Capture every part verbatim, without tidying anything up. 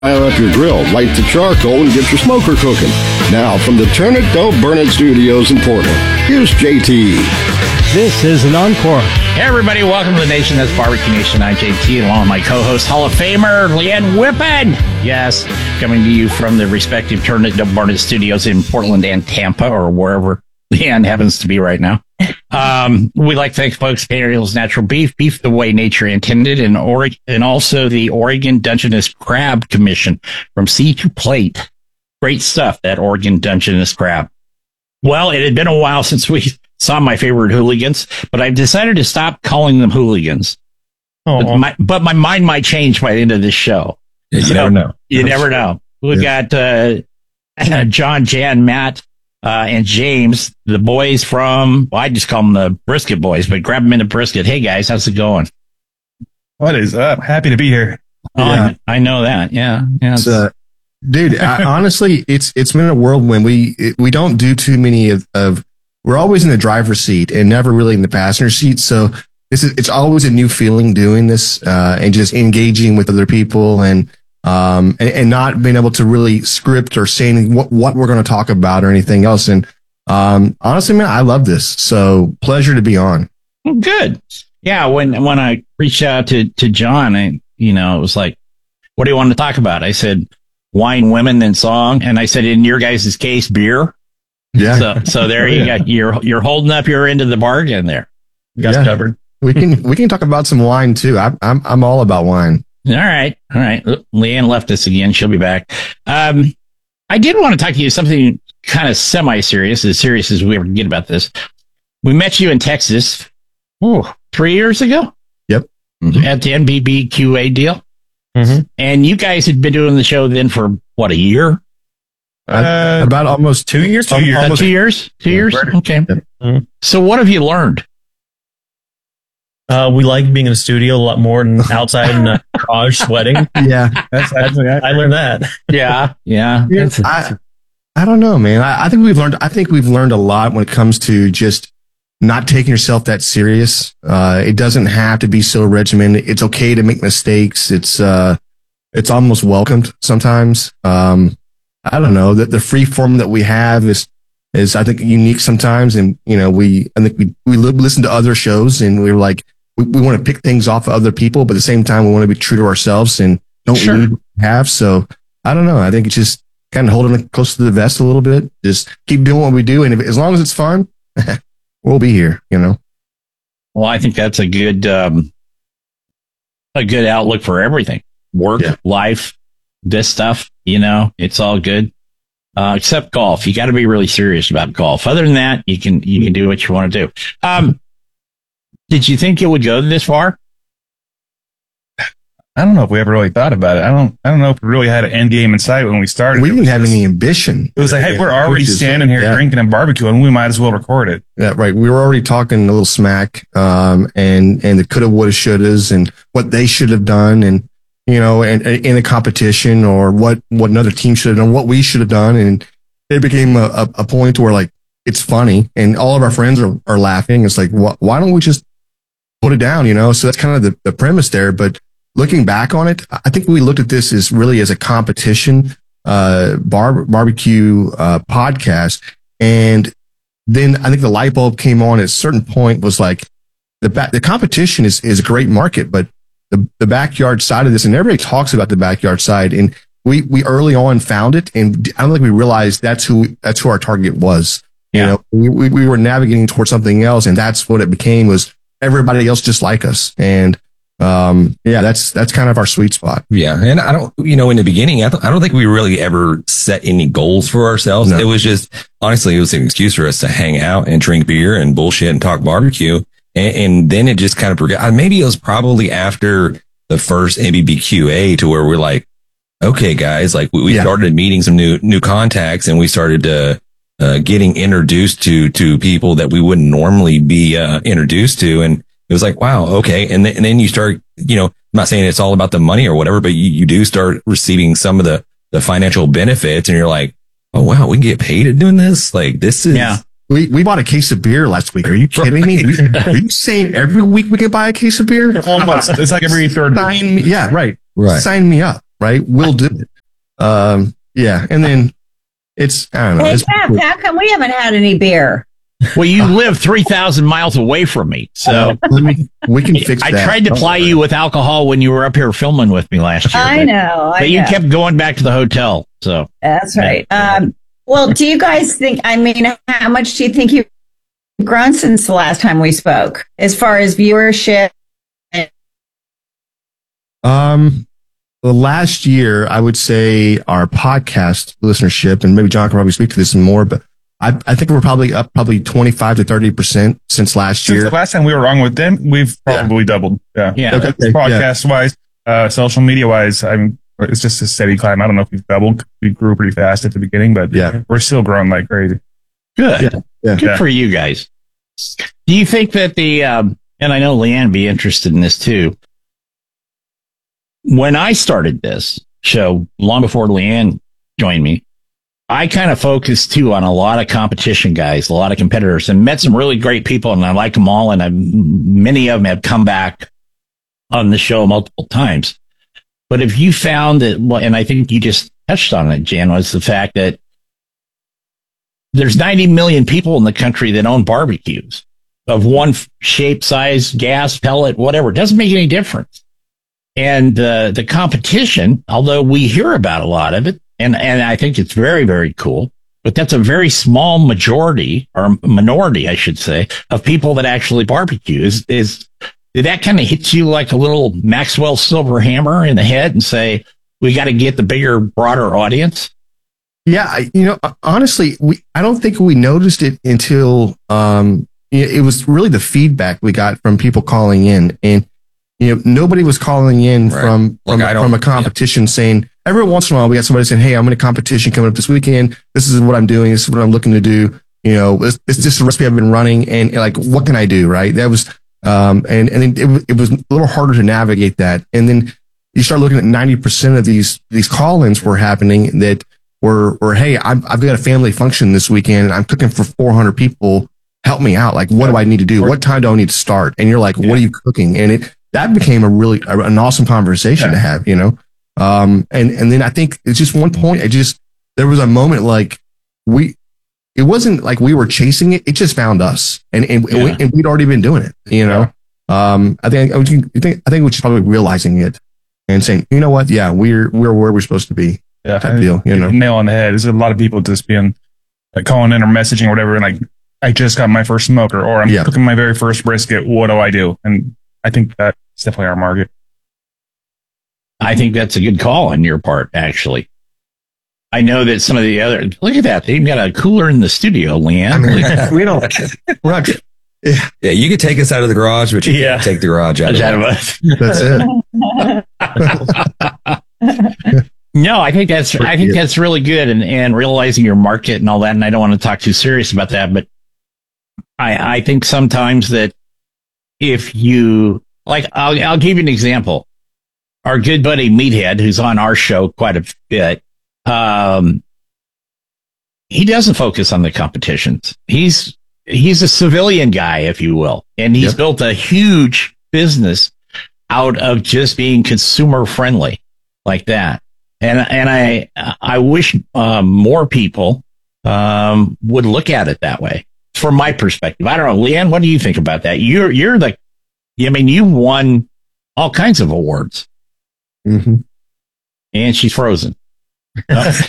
Fire up your grill, light the charcoal, and get your smoker cooking. Now, from the Turn It, Don't Burn It studios in Portland, here's J T. This is an encore. Hey, everybody. Welcome to the Nation. That's Barbecue Nation. I'm J T, along with my co-host, Hall of Famer, Leanne Whippen. Yes, coming to you from the respective Turn It, Don't Burn It studios in Portland and Tampa, or wherever Leanne happens to be right now. Um, we like to thank folks, Imperial's Natural Beef, beef the way nature intended, and, or- and also the Oregon Dungeness Crab Commission from Sea to Plate. Great stuff, that Oregon Dungeness Crab. Well, it had been a while since we saw my favorite hooligans, but I've decided to stop calling them hooligans. Oh, But my, but my mind might change by the end of this show. You So, never know. You never know. We've got uh, John, Jan, Matt, uh, and James, the boys from, well, I just call them the Brisket Boys, but grab them in the brisket. Hey, guys, how's it going? What is up? Happy to be here. Oh, Yeah. I, I know that. Yeah. yeah. It's, uh, dude, I, honestly, it's it's been a world when we it, we don't do too many of, of we're always in the driver's seat and never really in the passenger seat. So this is it's always a new feeling doing this uh, and just engaging with other people and um and, and not being able to really script or saying what what we're going to talk about or anything else. And um honestly, man, I love this. So pleasure to be on. Good. Yeah. When, when I reached out to, to John, I, you know, it was like, what do you want to talk about? I said, wine, women, then song. And I said, in your guys' case, beer. Yeah, So, so there you go. You're, you're holding up your end of the bargain there. You guys Yeah. covered. we can we can talk about some wine too. I, I'm I'm all about wine. All right. All right. Leanne left us again. She'll be back. Um, I did want to talk to you something kind of semi-serious, as serious as we ever get about this. We met you in Texas, oh, three years ago Yep. at the N B B Q A deal. Mhm. And you guys had been doing the show then for, what, a year? Uh, About almost two years? Two Um, years. Uh, almost- two years? Two Yeah, years? right. Okay. Mhm. So what have you learned? Uh, we like being in a studio a lot more than outside in a garage sweating. yeah. That's actually, I learned that. Yeah. Yeah. Yeah, I, I don't know, man. I, I think we've learned. I think we've learned a lot when it comes to just not taking yourself that serious. Uh, it doesn't have to be so regimented. It's okay to make mistakes. It's uh, it's almost welcomed sometimes. Um, I don't know that the free form that we have is is I think unique sometimes, and you know we I think we we li- listen to other shows and we were like we, we want to pick things off of other people, but at the same time we want to be true to ourselves and don't Sure. leave what we have. So I don't know. I think it's just kind of holding it close to the vest a little bit. Just keep doing what we do. And if, as long as it's fun, we'll be here, you know? Well, I think that's a good, um, a good outlook for everything. Work, Yeah. life, this stuff, you know, it's all good. Uh, except golf. You got to be really serious about golf. Other than that, you can, you can do what you want to do. Um, did you think it would go this far? I don't know if we ever really thought about it. I don't. I don't know if we really had an end game in sight when we started. We It didn't was have just- any ambition. It was like, hey, we're already Which is- standing here yeah. drinking and barbecuing. We might as well record it. Yeah, right. We were already talking a little smack, um, and, and the coulda, woulda, shouldas and what they should have done and, you know, and, and in a competition or what, what another team should have done, what we should have done. And it became a, a, a point where like, it's funny and all of our friends are, are laughing. It's like, wh- why don't we just put it down? You know? So that's kind of the, the premise there. But looking back on it, I think we looked at this as really as a competition, uh, bar, barbecue, uh, podcast. And then I think the light bulb came on at a certain point was like the back, the competition is, is a great market, but the, the backyard side of this, and everybody talks about the backyard side. And we, we early on found it. And I don't think we realized that's who, that's who our target was. You Yeah. know, we, we, we were navigating towards something else. And that's what it became was everybody else just like us. And, um, yeah, that's, that's kind of our sweet spot. Yeah. And I don't, you know, in the beginning, I, th- I don't think we really ever set any goals for ourselves. No. It was just, honestly, it was an excuse for us to hang out and drink beer and bullshit and talk barbecue. And, and then it just kind of progressed. Maybe it was probably after the first N B B Q A to where we're like, okay, guys, like we, we Yeah. started meeting some new, new contacts and we started, uh, uh, getting introduced to, to people that we wouldn't normally be, uh, introduced to. And it was like, wow, okay. And then, and then you start, you know, I'm not saying it's all about the money or whatever, but you, you do start receiving some of the, the financial benefits and you're like, oh, wow, we can get paid at doing this. Like this is, Yeah. We, we bought a case of beer last week. Are you kidding me? Are you saying every week we can buy a case of beer? Almost. It's like every third. Sign me, yeah, right. Right. Sign me up. right? We'll do it. Um, yeah. And then it's, I don't know. Hey, it's, Jeff, how come we haven't had any beer? Well, you live three thousand miles away from me. So let me, we can fix I that. tried to ply you with alcohol when you were up here filming with me last year. I but, know. I But you know. kept going back to the hotel. So That's right. Um, well, do you guys think, I mean, how much do you think you've grown since the last time we spoke as far as viewership? Um, the last year, I would say our podcast listenership, and maybe John can probably speak to this more, but I, I think we're probably up probably twenty-five to thirty percent since last Since year. the last time we were wrong with them, we've probably doubled. Yeah. yeah. Okay. Podcast wise, uh, social media wise, I'm, it's just a steady climb. I don't know if we've doubled. We grew pretty fast at the beginning, but Yeah. we're still growing like crazy. Good. Yeah, yeah. Good Yeah. for you guys. Do you think that the, um, and I know Leanne would be interested in this too. When I started this show, long before Leanne joined me, I kind of focused too on a lot of competition guys, a lot of competitors, and met some really great people, and I liked them all, and I've, many of them have come back on the show multiple times. But if you found that, well, and I think you just touched on it, Jan, was the fact that there's ninety million people in the country that own barbecues of one shape, size, gas, pellet, whatever. It doesn't make any difference. And uh, the competition, although we hear about a lot of it, and, and I think it's very, very cool, but that's a very small majority, or minority, I should say, of people that actually barbecue. Is, is did that kind of hit you like a little Maxwell silver hammer in the head and say, we got to get the bigger, broader audience? Yeah, I, you know, honestly, we I don't think we noticed it until um, it it was really the feedback we got from people calling in, and you know, nobody was calling in Right. from Look, from, I don't- from a competition saying. Every once in a while, we got somebody saying, "Hey, I'm in a competition coming up this weekend. This is what I'm doing. This is what I'm looking to do. You know, it's, it's just a recipe I've been running, and like, what can I do?" Right? That was, um, and and it, was- it was a little harder to navigate that, and then you start looking at ninety percent of these these call-ins were happening that were were hey, I'm, I've got a family function this weekend and I'm cooking for four hundred people. Help me out. Like, what do I need to do? What time do I need to start? And you're like, what are you cooking? And it that became a really an awesome conversation Yeah. to have. You know, um, and and then I think it's just one point. I just there was a moment like we. It wasn't like we were chasing it; it just found us, and and, Yeah. we, and we'd already been doing it. You know, um, I think I think I think I think we're just probably realizing it and saying, you know what? Yeah, we're we're where we're supposed to be. Yeah. Type deal, you know. Nail on the head. There's a lot of people just being like calling in or messaging or whatever, and like, I just got my first smoker, or I'm Yeah. cooking my very first brisket. What do I do? And I think that's definitely our market. I think that's a good call on your part, actually. I know that some of the other, look at that. They've got a cooler in the studio, Leanne. I mean, we don't. We're not. Yeah, you could take us out of the garage, but you Yeah. can't take the garage out of Out it. of us. That's it. No, I think that's I think that's really good, and, and realizing your market and all that. And I don't want to talk too serious about that, but I I think sometimes that if you like, I'll I'll give you an example. Our good buddy Meathead, who's on our show quite a bit, um, he doesn't focus on the competitions. He's he's a civilian guy, if you will, and he's Yep. built a huge business out of just being consumer friendly like that. And and I I wish um, more people um, would look at it that way. From my perspective, I don't know, Leanne, what do you think about that? You're you're the, I mean, you won all kinds of awards, hmm and she's frozen. That's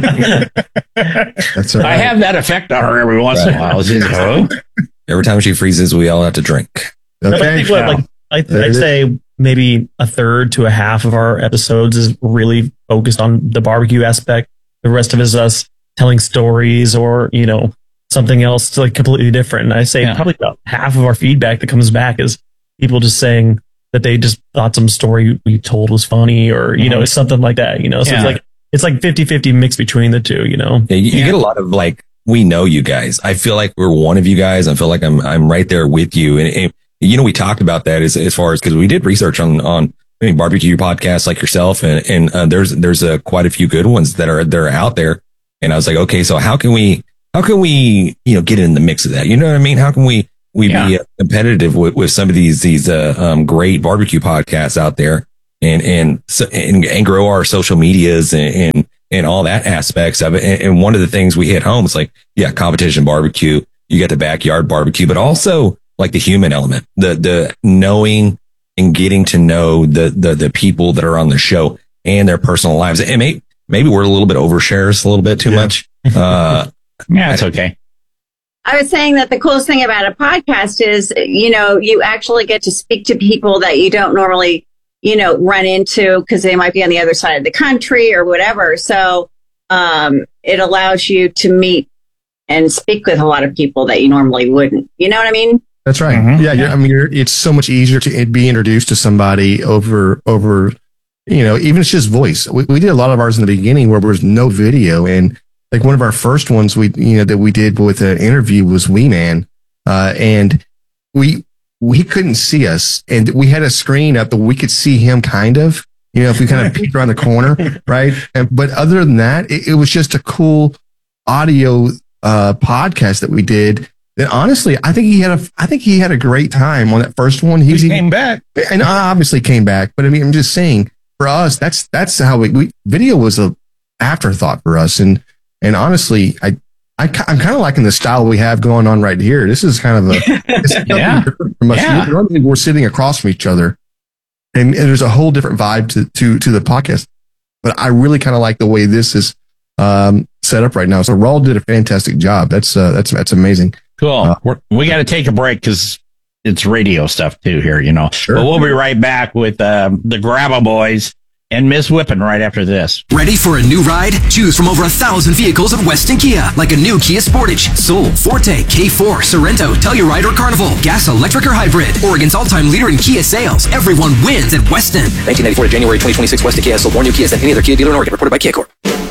all I right. have that effect on her every once in a while. It's just, oh. Every time she freezes, we all have to drink. No, but I Okay. think what, like, I, There it I'd is. say maybe a third to a half of our episodes is really focused on the barbecue aspect. The rest of it is us telling stories or, you know, something else like completely different. And I say Yeah. probably about half of our feedback that comes back is people just saying that they just thought some story we told was funny or, you know, Mhm. it's something like that, you know, so Yeah. it's like, it's like fifty-fifty mix between the two, you know? Yeah, you, you Yeah. get a lot of like, we know you guys. I feel like we're one of you guys. I feel like I'm I'm right there with you. And, and you know, we talked about that as as far as because we did research on on I mean, barbecue podcasts like yourself, and and uh, there's there's a quite a few good ones that are that are out there. And I was like, okay, so how can we how can we you know get in the mix of that? You know what I mean? How can we we Yeah. be uh, competitive with, with some of these these uh, um, great barbecue podcasts out there? and, and, so- and, and grow our social medias and, and, and all that aspects of it. And, and one of the things we hit home is like, yeah, competition barbecue, you got the backyard barbecue, but also like the human element, the, the knowing and getting to know the, the, the people that are on the show and their personal lives. And maybe, maybe we're a little bit overshares a little bit too yeah. much. Uh, yeah, it's okay. I was saying that the coolest thing about a podcast is, you know, you actually get to speak to people that you don't normally, you know, run into because they might be on the other side of the country or whatever. So um, it allows you to meet and speak with a lot of people that you normally wouldn't. You know what I mean? That's right. Mm-hmm. Yeah, you're, I mean, you're, it's so much easier to be introduced to somebody over over, you know, even it's just voice. We, we did a lot of ours in the beginning where there was no video, and like one of our first ones we you know that we did with an interview was Wee Man, uh, and we we couldn't see us, and we had a screen up that we could see him kind of, you know, if we kind of peeked around the corner, right? And, but other than that, it, it was just a cool audio uh, podcast that we did. And honestly, I think he had a, I think he had a great time on that first one. He came back, and obviously came back. But I mean, I'm just saying, for us, that's that's how we, we video was a afterthought for us. And and honestly, I, I I'm kind of liking the style we have going on right here. This is kind of a it's yeah. from us. Yeah. Normally, we're sitting across from each other, and, and there's a whole different vibe to to to the podcast. But I really kind of like the way this is um, set up right now. So Raul did a fantastic job. That's uh, that's that's amazing. Cool. Uh, We're, we got to take a break because it's radio stuff too here, you know. Sure. But we'll be right back with um, the Grabba Boys and Miss Whippin right after this. Ready for a new ride? Choose from over a thousand vehicles at Weston Kia, like a new Kia Sportage, Soul, Forte, K four, Sorento, Telluride, or Carnival. Gas, electric, or hybrid. Oregon's all-time leader in Kia sales. Everyone wins at Weston. nineteen ninety-four to January twenty twenty-six, Weston Kia sold more new Kias than any other Kia dealer in Oregon. Reported by Kia Corp.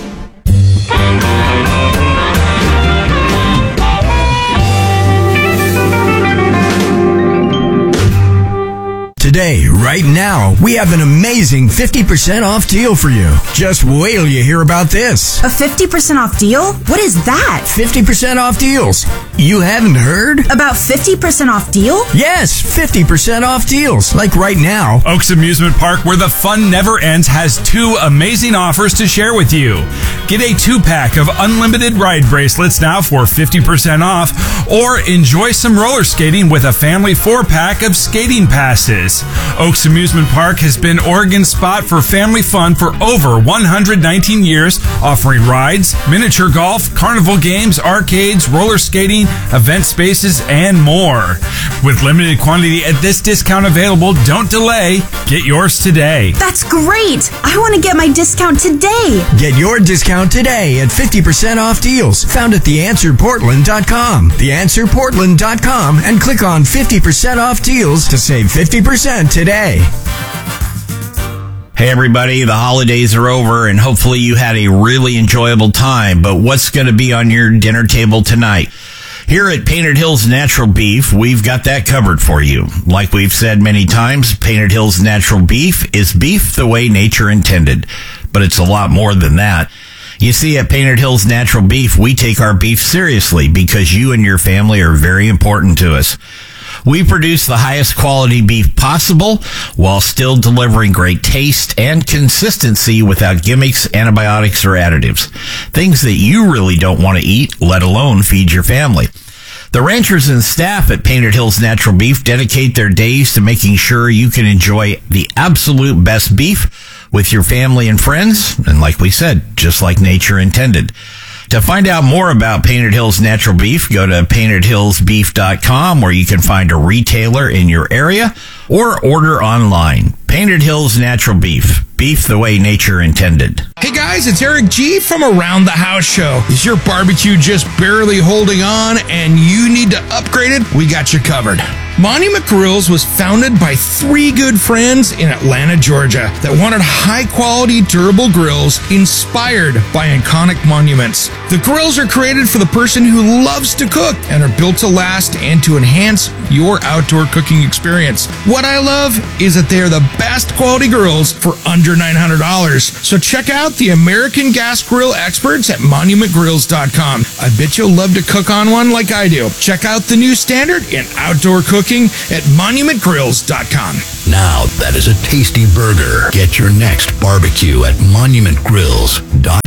Today, right now, we have an amazing fifty percent off deal for you. Just wait till you hear about this. A fifty percent off deal? What is that? fifty percent off deals. You haven't heard? About fifty percent off deal? Yes, fifty percent off deals. Like right now. Oaks Amusement Park, where the fun never ends, has two amazing offers to share with you. Get a two-pack of unlimited ride bracelets now for fifty percent off, or enjoy some roller skating with a family four-pack of skating passes. Oaks Amusement Park has been Oregon's spot for family fun for over one hundred nineteen years, offering rides, miniature golf, carnival games, arcades, roller skating, event spaces, and more. With limited quantity at this discount available, don't delay. Get yours today. That's great! I want to get my discount today. Get your discount today at fifty percent off deals found at the answer portland dot com. the answer portland dot com and click on fifty percent off deals to save fifty percent today. Hey everybody, the holidays are over and hopefully you had a really enjoyable time, but what's going to be on your dinner table tonight? Here at Painted Hills Natural Beef, we've got that covered for you. Like we've said many times, Painted Hills Natural Beef is beef the way nature intended, but it's a lot more than that. You see, at Painted Hills Natural Beef, we take our beef seriously because you and your family are very important to us. We produce the highest quality beef possible while still delivering great taste and consistency without gimmicks, antibiotics, or additives. Things that you really don't want to eat, let alone feed your family. The ranchers and staff at Painted Hills Natural Beef dedicate their days to making sure you can enjoy the absolute best beef with your family and friends, and like we said, just like nature intended. To find out more about Painted Hills Natural Beef, go to painted hills beef dot com, where you can find a retailer in your area or order online. Painted Hills Natural Beef. Beef the way nature intended. Hey guys, it's Eric G from Around the House Show. Is your barbecue just barely holding on and you need to upgrade it? We got you covered. Monument Grills was founded by three good friends in Atlanta, Georgia that wanted high-quality, durable grills inspired by iconic monuments. The grills are created for the person who loves to cook and are built to last and to enhance your outdoor cooking experience. What I love is that they are the best quality grills for under nine hundred dollars. So check out the American Gas Grill experts at monument grills dot com. I bet you'll love to cook on one like I do. Check out the new standard in outdoor cooking at monument grills dot com. Now that is a tasty burger. Get your next barbecue at monument grills dot